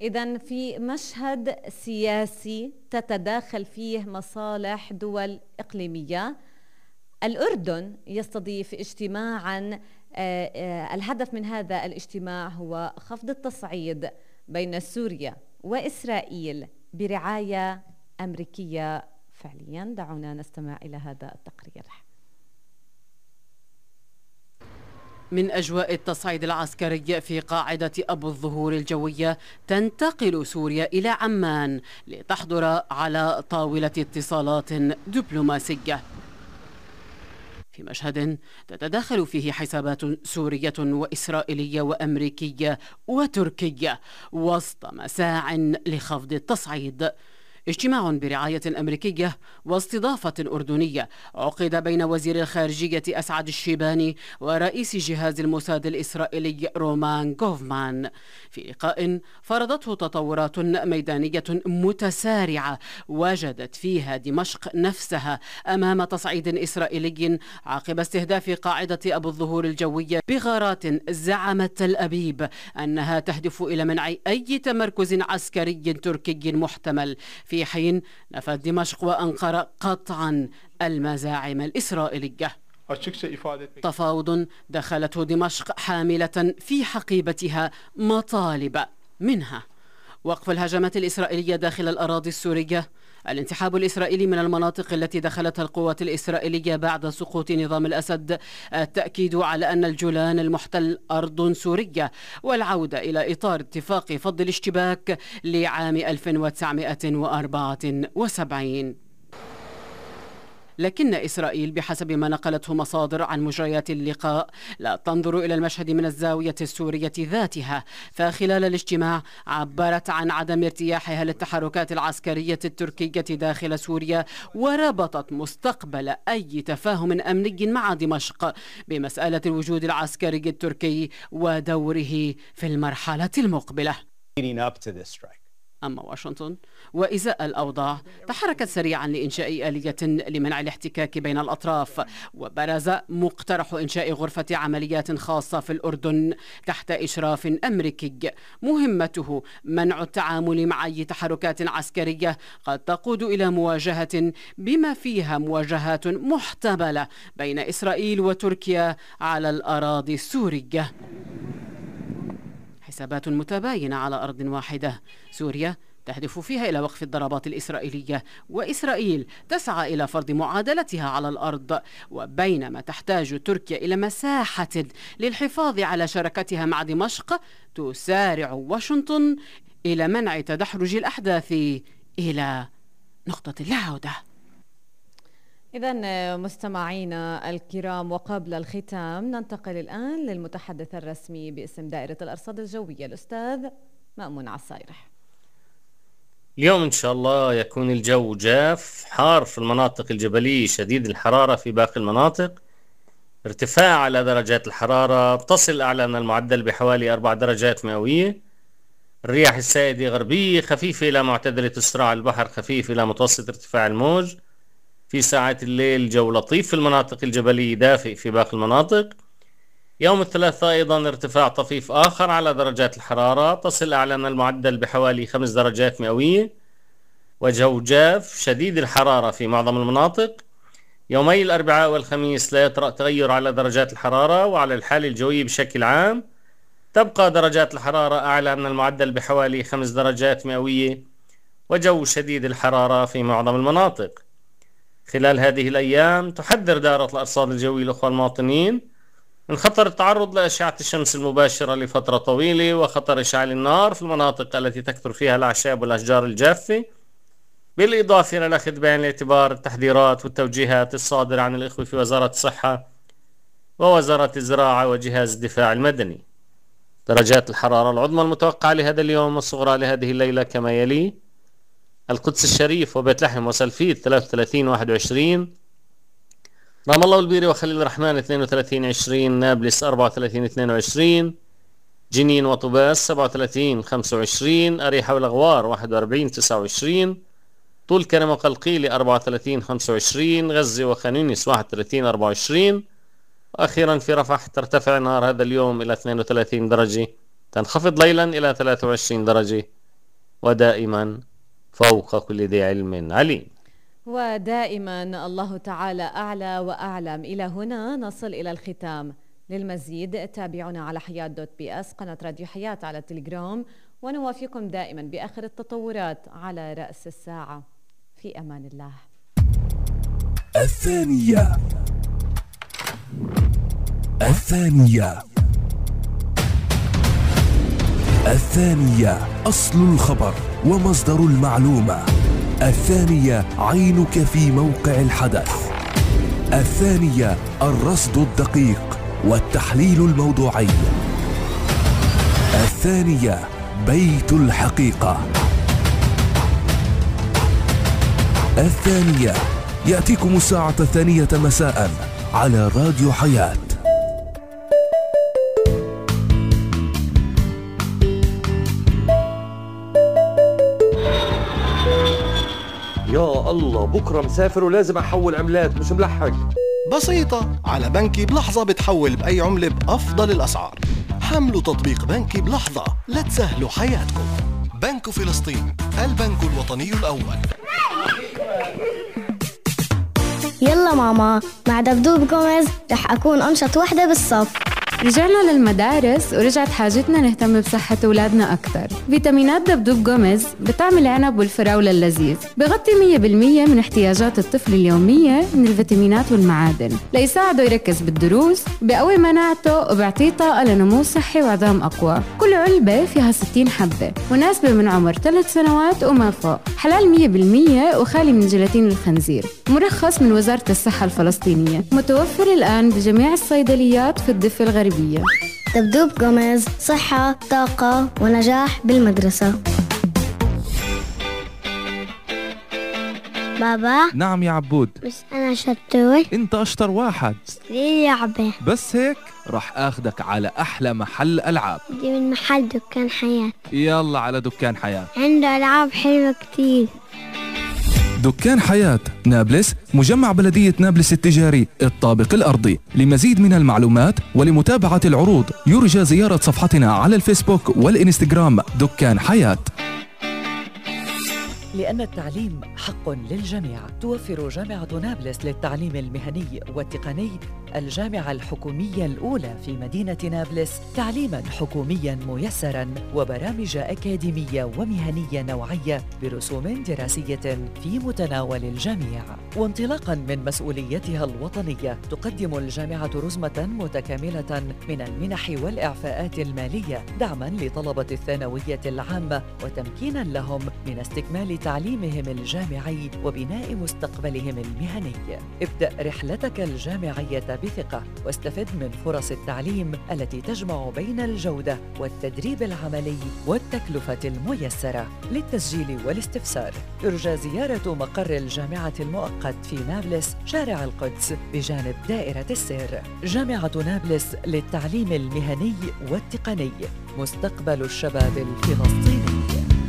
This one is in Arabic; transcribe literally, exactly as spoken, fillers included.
إذن في مشهد سياسي تتداخل فيه مصالح دول إقليمية، الأردن يستضيف اجتماعاً، الهدف من هذا الاجتماع هو خفض التصعيد بين سوريا وإسرائيل برعاية أمريكية فعلياً. دعونا نستمع إلى هذا التقرير. من أجواء التصعيد العسكري في قاعدة أبو الظهور الجوية تنتقل سوريا إلى عمان لتحضر على طاولة اتصالات دبلوماسية في مشهد تتداخل فيه حسابات سورية وإسرائيلية وأمريكية وتركية وسط مساع لخفض التصعيد. اجتماع برعاية أمريكية واستضافة أردنية عقد بين وزير الخارجية أسعد الشيباني ورئيس جهاز الموساد الإسرائيلي رومان غوفمان في لقاء فرضته تطورات ميدانية متسارعة وجدت فيها دمشق نفسها أمام تصعيد إسرائيلي عقب استهداف قاعدة أبو الظهور الجوية بغارات زعمت تل أبيب أنها تهدف إلى منع أي تمركز عسكري تركي محتمل، في حين نفت دمشق وأنقرة قطعا المزاعم الإسرائيلية. تفاوض دخلته دمشق حاملة في حقيبتها مطالب، منها وقف الهجمات الإسرائيلية داخل الأراضي السورية، الانسحاب الإسرائيلي من المناطق التي دخلتها القوات الإسرائيلية بعد سقوط نظام الأسد، التأكيد على أن الجولان المحتل أرض سورية، والعودة إلى إطار اتفاق فض الاشتباك لعام ألف وتسعمائة وأربعة وسبعين. لكن إسرائيل بحسب ما نقلته مصادر عن مجريات اللقاء لا تنظر إلى المشهد من الزاوية السورية ذاتها، فخلال الاجتماع عبرت عن عدم ارتياحها للتحركات العسكرية التركية داخل سوريا، وربطت مستقبل أي تفاهم أمني مع دمشق بمسألة الوجود العسكري التركي ودوره في المرحلة المقبلة. أما واشنطن وإزاء الأوضاع تحركت سريعا لإنشاء آلية لمنع الاحتكاك بين الأطراف، وبرز مقترح إنشاء غرفة عمليات خاصة في الأردن تحت إشراف أمريكي مهمته منع التعامل مع أي تحركات عسكرية قد تقود إلى مواجهة بما فيها مواجهات محتملة بين إسرائيل وتركيا على الأراضي السورية. حسابات متباينة على أرض واحدة، سوريا تهدف فيها إلى وقف الضربات الإسرائيلية، وإسرائيل تسعى إلى فرض معادلتها على الأرض، وبينما تحتاج تركيا إلى مساحة للحفاظ على شراكتها مع دمشق، تسارع واشنطن إلى منع تدحرج الأحداث إلى نقطة اللا عودة. إذن مستمعينا الكرام، وقبل الختام ننتقل الآن للمتحدث الرسمي باسم دائرة الأرصاد الجوية الأستاذ مأمون عصايرح. اليوم إن شاء الله يكون الجو جاف حار في المناطق الجبلية، شديد الحرارة في باقي المناطق، ارتفاع على درجات الحرارة تصل أعلى من المعدل بحوالي أربع درجات مئوية. الرياح السائدة غربية خفيفة إلى معتدلة السرعة، البحر خفيف إلى متوسط ارتفاع الموج. في ساعات الليل جو لطيف في المناطق الجبلية، دافئ في باقي المناطق. يوم الثلاثاء أيضا ارتفاع طفيف آخر على درجات الحرارة تصل أعلى من المعدل بحوالي خمس درجات مئوية، وجو جاف شديد الحرارة في معظم المناطق. يومي الأربعاء والخميس لا يطرأ تغير على درجات الحرارة وعلى الحالة الجوية بشكل عام، تبقى درجات الحرارة أعلى من المعدل بحوالي خمس درجات مئوية، وجو شديد الحرارة في معظم المناطق. خلال هذه الأيام تحذر دائرة الأرصاد الجوية الأخوة المواطنين من خطر التعرض لأشعة الشمس المباشرة لفترة طويلة، وخطر إشعال النار في المناطق التي تكثر فيها الأعشاب والأشجار الجافة، بالإضافة إلى الأخذ بعين الاعتبار التحذيرات والتوجيهات الصادرة عن الإخوة في وزارة الصحة ووزارة الزراعة وجهاز الدفاع المدني. درجات الحرارة العظمى المتوقعة لهذا اليوم والصغرى لهذه الليلة كما يلي: القدس الشريف وبيت لحم وسلفيد ثلاثة وثلاثين واحد وعشرين، رام الله والبيري وخليل الرحمن اثنين وثلاثين عشرين، نابلس أربعة وثلاثين اثنين وعشرين، جنين وطوباس سبعة وثلاثين خمسة وعشرين، أريحة والأغوار واحد وأربعين تسعة وعشرين، طول كرم وقلقيلي أربعة وثلاثين خمسة وعشرين، غزة وخانيونس واحد وثلاثين أربعة وعشرين، وأخيرا في رفح ترتفع نهار هذا اليوم إلى اثنين وثلاثين درجة، تنخفض ليلا إلى ثلاثة وعشرين درجة ودائما فوق كل ذي علم عليم. ودائما الله تعالى أعلى وأعلم. إلى هنا نصل إلى الختام. للمزيد تابعونا على حياة دوت بي اس، قناة راديو حياة على التليجرام، ونوافيكم دائما بآخر التطورات على رأس الساعة. في أمان الله. الثانية الثانية الثانية أصل الخبر ومصدر المعلومة. الثانية عينك في موقع الحدث. الثانية الرصد الدقيق والتحليل الموضوعي. الثانية بيت الحقيقة. الثانية يأتيكم الساعة الثانية مساء على راديو حياة. يا الله بكرة مسافر ولازم أحول عملات، مش ملحق. بسيطة، على بنكي بلحظة بتحول بأي عملة بأفضل الأسعار. حملوا تطبيق بنكي بلحظة لتسهلوا حياتكم. بنك فلسطين، البنك الوطني الأول. يلا ماما، مع دبدوب جوميز رح أكون أنشط وحدة بالصف. رجعنا للمدارس ورجعت حاجتنا نهتم بصحة أولادنا أكتر. فيتامينات دبدوب جوميز بطعم العنب والفراولة اللذيذ، بغطي مية بالمية من احتياجات الطفل اليومية من الفيتامينات والمعادن، ليساعده يركز بالدروس، بقوي مناعته وبيعطيه طاقة لنمو صحي وعظام أقوى. كل علبة فيها ستين حبة، مناسبة من عمر ثلاث سنوات وما فوق، حلال مية بالمية وخالي من جيلاتين الخنزير، مرخص من وزارة الصحة الفلسطينية، متوفر الآن بجميع الصيدليات في الضفة الغربية. دبدوب جوميز، صحة، طاقة ونجاح بالمدرسة. بابا. نعم يا عبود. بس أنا شطور. أنت أشطر واحد. ليه لعبة؟ بس هيك رح أخدك على أحلى محل ألعاب. دي من محل دكان حياة. يلا على دكان حياة، عنده ألعاب حلوة كتير. دكان حياة نابلس، مجمع بلدية نابلس التجاري الطابق الأرضي. لمزيد من المعلومات ولمتابعة العروض يرجى زيارة صفحتنا على الفيسبوك والإنستغرام دكان حياة. لأن التعليم حق للجميع، توفر جامعة نابلس للتعليم المهني والتقني الجامعة الحكومية الأولى في مدينة نابلس تعليماً حكومياً ميسراً وبرامج أكاديمية ومهنية نوعية برسوم دراسية في متناول الجميع. وانطلاقاً من مسؤوليتها الوطنية تقدم الجامعة رزمة متكاملة من المنح والإعفاءات المالية دعماً لطلبة الثانوية العامة وتمكيناً لهم من استكمال تعليمهم الجامعي وبناء مستقبلهم المهني. ابدأ رحلتك الجامعية بثقة واستفد من فرص التعليم التي تجمع بين الجودة والتدريب العملي والتكلفة الميسرة. للتسجيل والاستفسار يرجى زيارة مقر الجامعة المؤقت في نابلس شارع القدس بجانب دائرة السير. جامعة نابلس للتعليم المهني والتقني، مستقبل الشباب الفلسطيني.